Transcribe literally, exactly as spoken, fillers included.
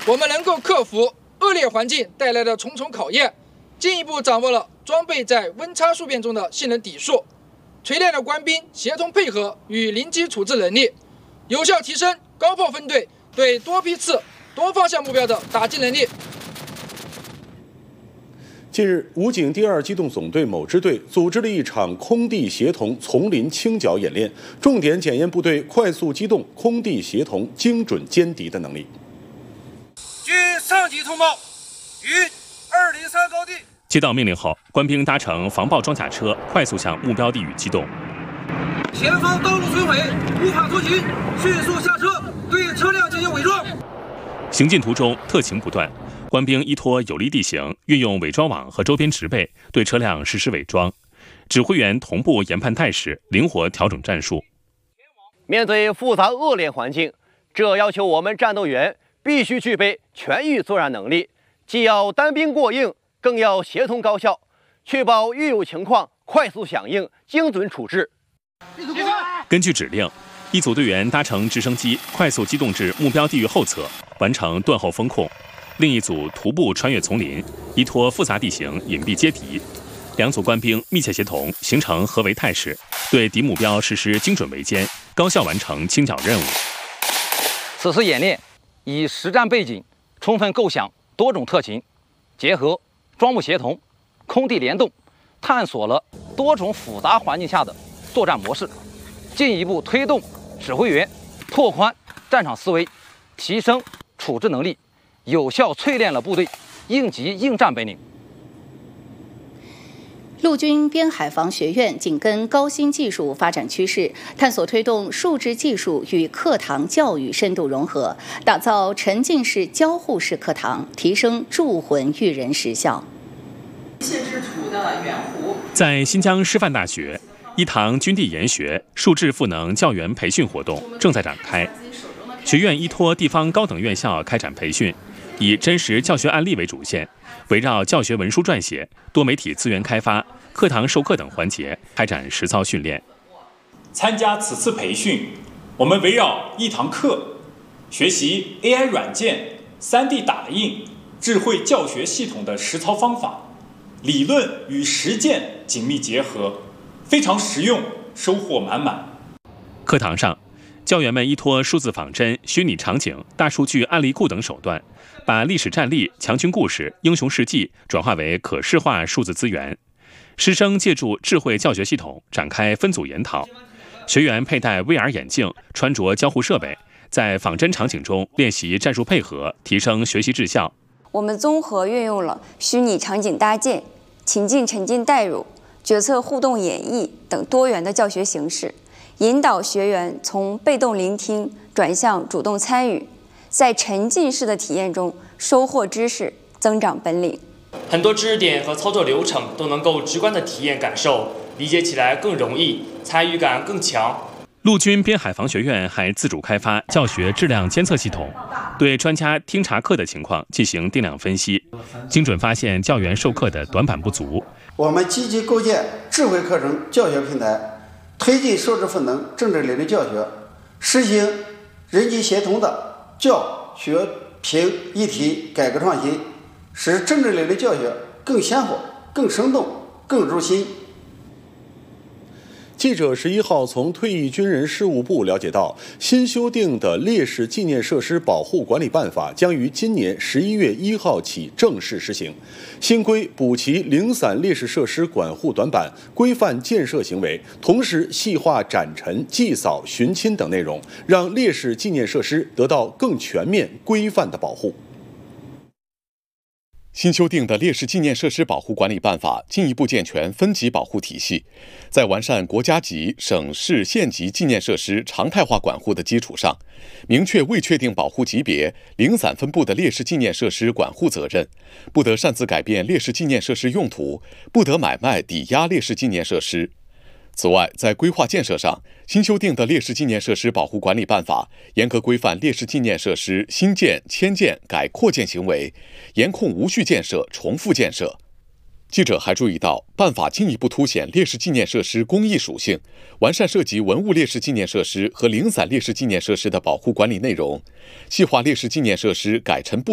我们能够克服恶劣环境带来的重重考验，进一步掌握了装备在温差数变中的性能底数，锤炼了官兵协同配合与临机处置能力，有效提升高炮分队对多批次、多方向目标的打击能力。 近日，武警第二机动总队某支队组织了一场空地协同丛林清剿演练，重点检验部队快速机动、空地协同、精准歼敌的能力。 据上级通报，于二零三高地。 接到命令后，官兵搭乘防爆装甲车，快速向目标地域机动。 前方道路损毁，无法通行，迅速下车，对车辆进行伪装。 行进途中，特情不断。官兵依托有利地形，运用伪装网和周边植被对车辆实施伪装。指挥员同步研判态势，灵活调整战术。 面对复杂恶劣环境，这要求我们战斗员必须具备全域作战能力，既要单兵过硬，更要协同高效，确保遇有情况快速响应、精准处置。 根据指令，一组队员搭乘直升机快速机动至目标地域后侧，完成断后封控。另一组徒步穿越丛林，依托复杂地形隐蔽接敌。两组官兵密切协同，形成合围态势，对敌目标实施精准围歼，高效完成清剿任务。 此次演练以实战背景充分构想多种特情，结合装务协同、空地联动，探索了多种复杂环境下的作战模式，进一步推动指挥员拓宽战场思维，提升处置能力，有效淬炼了部队应急应战本领。 陆军边海防学院紧跟高新技术发展趋势，探索推动数字技术与课堂教育深度融合，打造沉浸式交互式课堂，提升铸魂育人实效。 谢制土的圆弧， 在新疆师范大学，一堂军地研学数智赋能教员培训活动正在展开。学院依托地方高等院校开展培训，以真实教学案例为主线，围绕教学文书撰写、多媒体资源开发、课堂授课等环节开展实操训练。 参加此次培训，我们围绕一堂课，学习 A I 软件、三 D 打印、智慧教学系统的实操方法，理论与实践紧密结合，非常实用，收获满满。 课堂上，教员们依托数字仿真、虚拟场景、大数据案例库等手段，把历史战例、强军故事、英雄事迹转化为可视化数字资源。师生借助智慧教学系统展开分组研讨，学员佩戴 V R 眼镜，穿着交互设备，在仿真场景中练习战术配合，提升学习质效。 我们综合运用了虚拟场景搭建、情境沉浸代入、决策互动演绎等多元的教学形式，引导学员从被动聆听转向主动参与，在沉浸式的体验中收获知识，增长本领。 很多知识点和操作流程都能够直观的体验感受，理解起来更容易，参与感更强。 陆军边海防学院还自主开发教学质量监测系统，对专家听查课的情况进行定量分析，精准发现教员授课的短板不足。 我们积极构建智慧课程教学平台，推进数字赋能政治领域教学，实行人机协同的教学评议题改革创新，使政治领域教学更鲜活、更生动、更入心。 记者十一号从退役军人事务部了解到，新修订的烈士纪念设施保护管理办法将于今年十一月一号起正式施行。新规补齐零散烈士设施管护短板，规范建设行为，同时细化展陈、祭扫、寻亲等内容，让烈士纪念设施得到更全面、规范的保护。 新修订的烈士纪念设施保护管理办法进一步健全分级保护体系，在完善国家级、省市县级纪念设施常态化管护的基础上，明确未确定保护级别、零散分布的烈士纪念设施管护责任，不得擅自改变烈士纪念设施用途，不得买卖、抵押烈士纪念设施。此外，在规划建设上，新修订的烈士纪念设施保护管理办法严格规范烈士纪念设施新建、迁建、改扩建行为，严控无序建设、重复建设。记者还注意到，办法进一步凸显烈士纪念设施公益属性，完善涉及文物烈士纪念设施和零散烈士纪念设施的保护管理内容，细化烈士纪念设施改陈布